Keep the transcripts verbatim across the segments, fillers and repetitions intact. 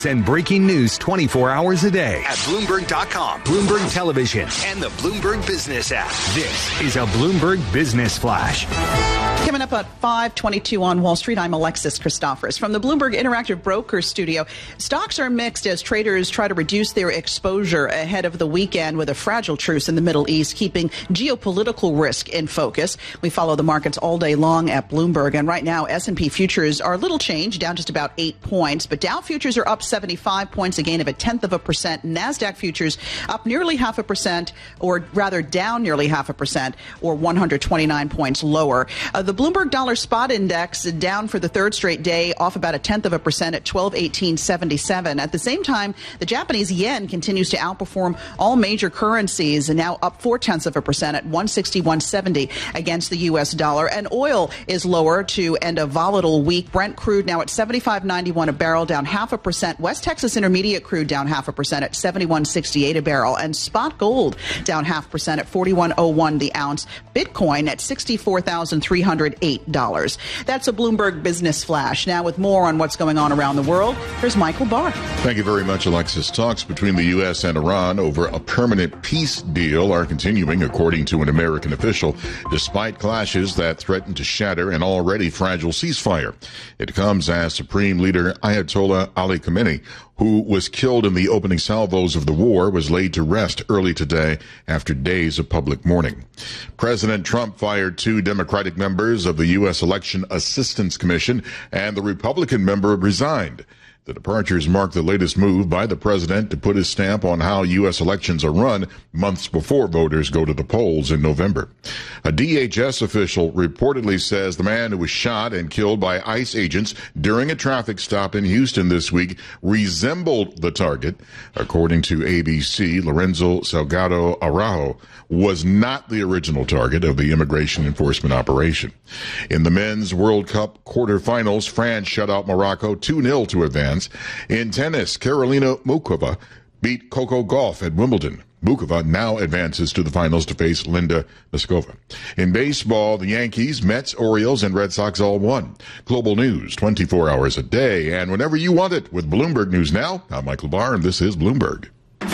And breaking news twenty-four hours a day at Bloomberg dot com, Bloomberg Television, and the Bloomberg Business app. This is a Bloomberg Business Flash. Coming up at five twenty-two on Wall Street, I'm Alexis Christoforous. From the Bloomberg Interactive Brokers studio, stocks are mixed as traders try to reduce their exposure ahead of the weekend with a fragile truce in the Middle East, keeping geopolitical risk in focus. We follow the markets all day long at Bloomberg, and right now S and P futures are a little changed, down just about eight points, but Dow futures are up seventy-five points, a gain of a tenth of a percent. NASDAQ futures up nearly half a percent, or rather down nearly half a percent, or one hundred twenty-nine points lower. Uh, the Bloomberg Dollar Spot Index down for the third straight day, off about a tenth of a percent at twelve eighteen seventy-seven. At the same time, the Japanese yen continues to outperform all major currencies, and now up four tenths of a percent at one sixty-one seventy against the U S dollar. And oil is lower to end a volatile week. Brent crude now at seventy-five ninety-one a barrel, down half a percent. West Texas Intermediate crude down half a percent at seventy-one sixty-eight a barrel, and spot gold down half percent at forty-one oh one the ounce. Bitcoin at sixty-four thousand three hundred eight dollars. That's a Bloomberg Business Flash. Now with more on what's going on around the world, here's Michael Barr. Thank you very much, Alexis. Talks between the U S and Iran over a permanent peace deal are continuing, according to an American official, despite clashes that threaten to shatter an already fragile ceasefire. It comes as Supreme Leader Ayatollah Ali Khamenei, who was killed in the opening salvos of the war, was laid to rest early today after days of public mourning. President Trump fired two Democratic members of the U S Election Assistance Commission, and the Republican member resigned. The departures mark the latest move by the president to put his stamp on how U S elections are run months before voters go to the polls in November. A D H S official reportedly says the man who was shot and killed by ICE agents during a traffic stop in Houston this week resembled the target. According to A B C, Lorenzo Salgado Araujo was not the original target of the immigration enforcement operation. In the Men's World Cup quarterfinals, France shut out Morocco two nil to advance. In tennis, Karolina Muchova beat Coco Gauff at Wimbledon. Muchova now advances to the finals to face Linda Noskova. In baseball, the Yankees, Mets, Orioles, and Red Sox all won. Global news twenty-four hours a day and whenever you want it with Bloomberg News Now. I'm Michael Barr, and this is Bloomberg.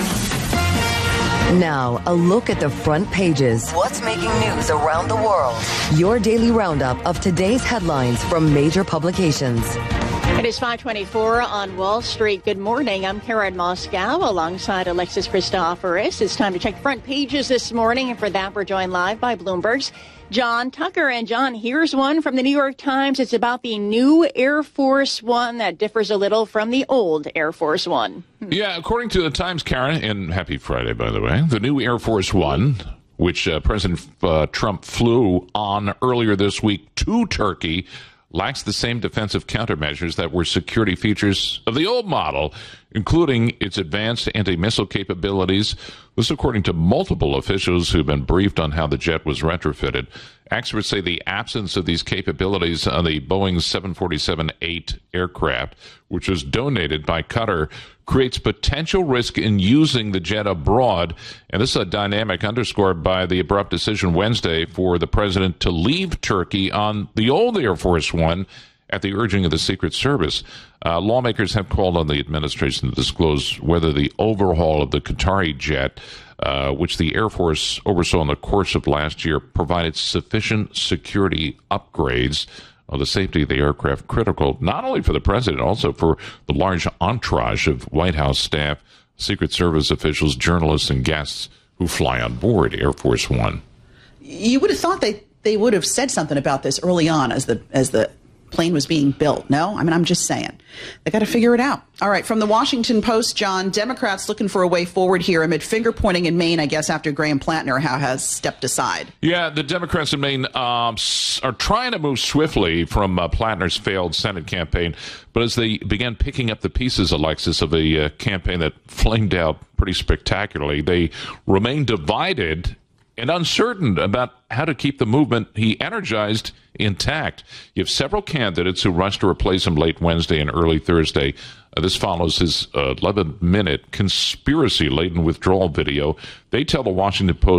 Now, a look at the front pages. What's making news around the world? Your daily roundup of today's headlines from major publications. It is five twenty-four on Wall Street. Good morning. I'm Karen Moscow alongside Alexis Christoforous. It's time to check the front pages this morning, and for that, we're joined live by Bloomberg's John Tucker. And John, here's one from the New York Times. It's about the new Air Force One that differs a little from the old Air Force One. Yeah, according to the Times, Karen, and happy Friday, by the way, the new Air Force One, which uh, President uh, Trump flew on earlier this week to Turkey, lacks the same defensive countermeasures that were security features of the old model, including its advanced anti-missile capabilities. This according to multiple officials who've been briefed on how the jet was retrofitted. Experts say the absence of these capabilities on the Boeing seven forty-seven eight aircraft, which was donated by Qatar, creates potential risk in using the jet abroad. And this is a dynamic underscored by the abrupt decision Wednesday for the president to leave Turkey on the old Air Force One at the urging of the Secret Service. Uh, lawmakers have called on the administration to disclose whether the overhaul of the Qatari jet, uh, which the Air Force oversaw in the course of last year, provided sufficient security upgrades. Well, the safety of the aircraft critical not only for the president, also for the large entourage of White House staff, Secret Service officials, journalists, and guests who fly on board Air Force One. You would have thought they, they would have said something about this early on as the as the plane was being built. No? I mean, I'm just saying. They got to figure it out. All right, from the Washington Post, John, Democrats looking for a way forward here amid finger-pointing in Maine, I guess, after Graham Plantner has stepped aside. Yeah, the Democrats in Maine um, are trying to move swiftly from uh, Plantner's failed Senate campaign, but as they began picking up the pieces, Alexis, of a uh, campaign that flamed out pretty spectacularly, they remain divided and uncertain about how to keep the movement he energized intact. You have several candidates who rushed to replace him late Wednesday and early Thursday. Uh, this follows his eleven-minute uh, conspiracy-laden withdrawal video. They tell the Washington Post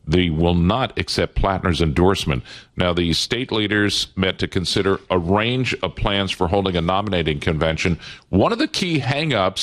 they will not accept Plattner's endorsement. Now, the state leaders met to consider a range of plans for holding a nominating convention. One of the key hang-ups